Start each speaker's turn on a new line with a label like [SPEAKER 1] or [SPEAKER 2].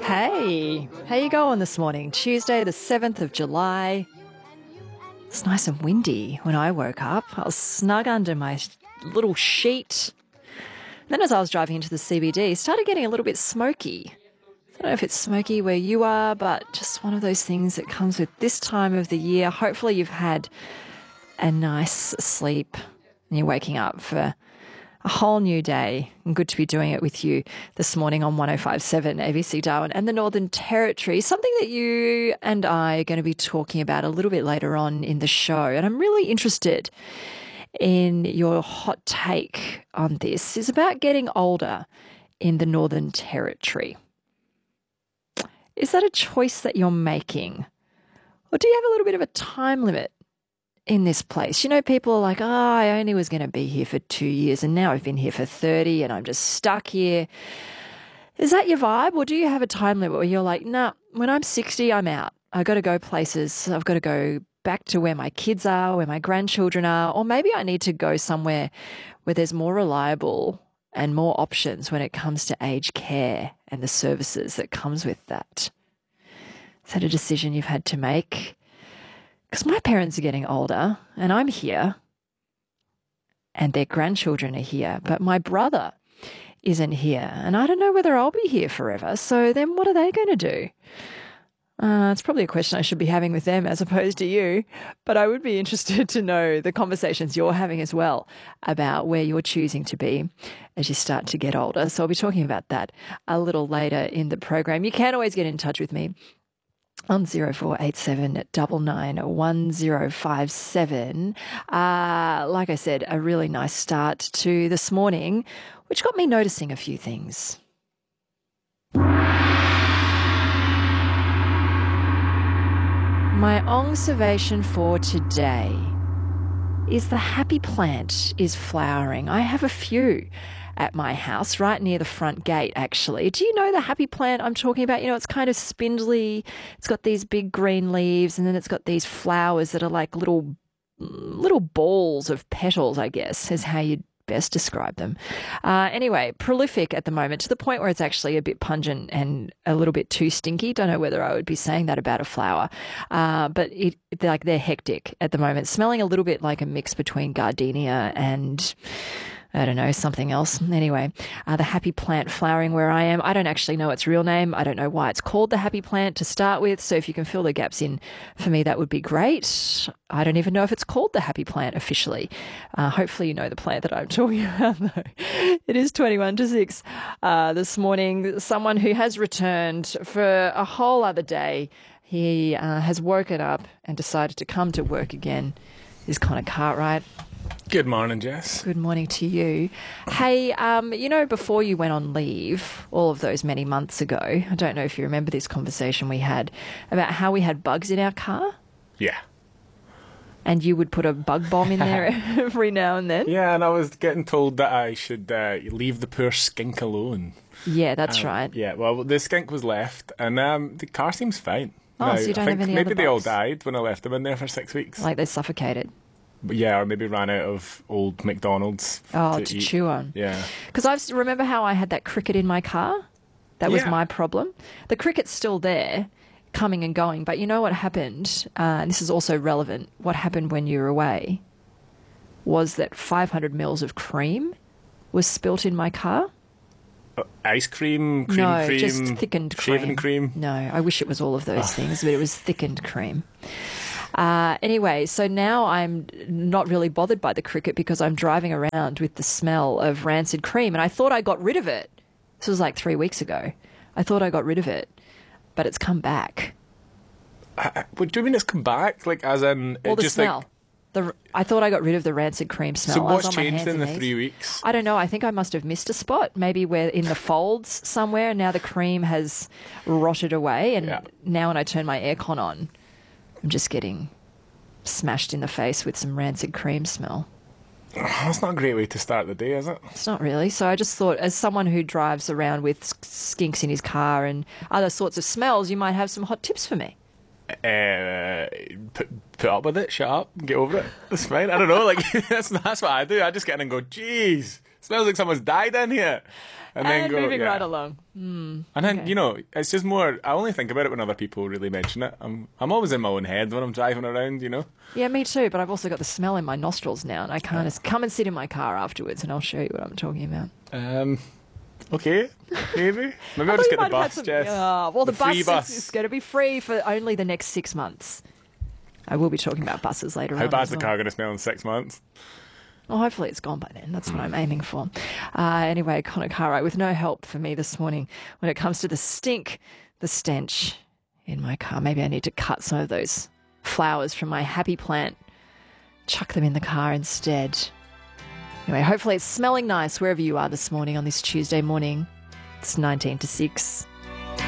[SPEAKER 1] Hey, how you going this morning? Tuesday the 7th of July. It's nice and windy when I woke up. I was snug under my little sheet. Then as I was driving into the CBD, it started getting a little bit smoky. I don't know if it's smoky where you are, but just one of those things that comes with this time of the year. Hopefully you've had a nice sleep and you're waking up for a whole new day, and good to be doing it with you this morning on 105.7 ABC Darwin and the Northern Territory, something that you and I are going to be talking about a little bit later on in the show. And I'm really interested in your hot take on this. Is about getting older in the Northern Territory. Is that a choice that you're making? Or do you have a little bit of a time limit in this place? You know, people are like, I only was going to be here for 2 years and now I've been here for 30 and I'm just stuck here. Is that your vibe? Or do you have a time limit where you're like, nah, when I'm 60, I'm out. I've got to go places. I've got to go back to where my kids are, where my grandchildren are, or maybe I need to go somewhere where there's more reliable and more options when it comes to aged care and the services that comes with that. Is that a decision you've had to make? Because my parents are getting older and I'm here and their grandchildren are here, but my brother isn't here and I don't know whether I'll be here forever. So then what are they going to do? It's probably a question I should be having with them as opposed to you, but I would be interested to know the conversations you're having as well about where you're choosing to be as you start to get older. So I'll be talking about that a little later in the program. You can always get in touch with me on 0487 99 1057. Like I said, a really nice start to this morning, which got me noticing a few things. My observation for today is the happy plant is flowering. I have a few at my house, right near the front gate, actually. Do you know the happy plant I'm talking about? You know, it's kind of spindly. It's got these big green leaves, and then it's got these flowers that are like little balls of petals, I guess, is how you'd best describe them. Anyway, prolific at the moment, to the point where it's actually a bit pungent and a little bit too stinky. Don't know whether I would be saying that about a flower, but they're hectic at the moment, smelling a little bit like a mix between gardenia and I don't know, something else. Anyway, the happy plant flowering where I am. I don't actually know its real name. I don't know why it's called the happy plant to start with. So if you can fill the gaps in for me, that would be great. I don't even know if it's called the happy plant officially. Hopefully you know the plant that I'm talking about, though. It is 21 to 6 this morning. Someone who has returned for a whole other day. He has woken up and decided to come to work again. Is Connor Cartwright.
[SPEAKER 2] Good morning, Jess.
[SPEAKER 1] Good morning to you. Hey, you know, before you went on leave, all of those many months ago, I don't know if you remember this conversation we had about how we had bugs in our car.
[SPEAKER 2] Yeah.
[SPEAKER 1] And you would put a bug bomb in there every now and then.
[SPEAKER 2] Yeah, and I was getting told that I should leave the poor skink alone.
[SPEAKER 1] Yeah, that's right.
[SPEAKER 2] Yeah, well, the skink was left, and the car seems fine.
[SPEAKER 1] Oh,
[SPEAKER 2] now,
[SPEAKER 1] so you don't have any
[SPEAKER 2] maybe
[SPEAKER 1] other
[SPEAKER 2] they all
[SPEAKER 1] bugs?
[SPEAKER 2] died when I left them in there for 6 weeks.
[SPEAKER 1] Like they suffocated.
[SPEAKER 2] But yeah, or maybe ran out of old McDonald's
[SPEAKER 1] to
[SPEAKER 2] eat.
[SPEAKER 1] chew on.
[SPEAKER 2] Yeah.
[SPEAKER 1] Because I remember how I had that cricket in my car. That was my problem. The cricket's still there, coming and going. But you know what happened, and this is also relevant, what happened when you were away was that 500 mils of cream was spilt in my car.
[SPEAKER 2] Ice cream,
[SPEAKER 1] No,
[SPEAKER 2] cream,
[SPEAKER 1] just thickened cream.
[SPEAKER 2] shaving cream.
[SPEAKER 1] No, I wish it was all of those things, but it was thickened cream. Anyway, so now I'm not really bothered by the cricket because I'm driving around with the smell of rancid cream, and I thought I got rid of it. This was like 3 weeks ago. I thought I got rid of it, but it's come back.
[SPEAKER 2] What do you mean it's come back? Like, as in...
[SPEAKER 1] Well, the
[SPEAKER 2] just
[SPEAKER 1] smell.
[SPEAKER 2] Like,
[SPEAKER 1] I thought I got rid of the rancid cream smell.
[SPEAKER 2] so
[SPEAKER 1] I was
[SPEAKER 2] what's
[SPEAKER 1] on my
[SPEAKER 2] changed
[SPEAKER 1] hands
[SPEAKER 2] in
[SPEAKER 1] and
[SPEAKER 2] the
[SPEAKER 1] knees.
[SPEAKER 2] 3 weeks?
[SPEAKER 1] I don't know. I think I must have missed a spot. Maybe we're in the folds somewhere, and now the cream has rotted away, and now when I turn my aircon on, I'm just getting smashed in the face with some rancid cream smell.
[SPEAKER 2] That's not a great way to start the day, is it?
[SPEAKER 1] It's not really. So I just thought, as someone who drives around with skinks in his car and other sorts of smells, you might have some hot tips for me.
[SPEAKER 2] Put up with it, shut up, get over it. That's fine. I don't know, like that's what I do. I just get in and go, geez, smells like someone's died in here. And then go,
[SPEAKER 1] moving
[SPEAKER 2] yeah.
[SPEAKER 1] right along.
[SPEAKER 2] And then,
[SPEAKER 1] Okay.
[SPEAKER 2] you know, it's just more, I only think about it when other people really mention it. I'm always in my own head when I'm driving around, you know?
[SPEAKER 1] Yeah, me too, but I've also got the smell in my nostrils now, and I can't just come and sit in my car afterwards, and I'll show you what I'm talking about.
[SPEAKER 2] Okay, maybe. Maybe
[SPEAKER 1] I
[SPEAKER 2] I'll
[SPEAKER 1] thought
[SPEAKER 2] just
[SPEAKER 1] you
[SPEAKER 2] get the
[SPEAKER 1] might have had
[SPEAKER 2] bus,
[SPEAKER 1] some-
[SPEAKER 2] Jess.
[SPEAKER 1] well, the
[SPEAKER 2] free
[SPEAKER 1] bus is going to be free for only the next 6 months. I will be talking about buses later
[SPEAKER 2] How
[SPEAKER 1] on.
[SPEAKER 2] bad's
[SPEAKER 1] as
[SPEAKER 2] the
[SPEAKER 1] well.
[SPEAKER 2] car going to smell in 6 months?
[SPEAKER 1] Well, hopefully it's gone by then. That's what I'm aiming for. Anyway, Connor Cartwright with no help for me this morning when it comes to the stink, the stench in my car. Maybe I need to cut some of those flowers from my happy plant, chuck them in the car instead. Anyway, hopefully it's smelling nice wherever you are this morning on this Tuesday morning. It's 19 to 6.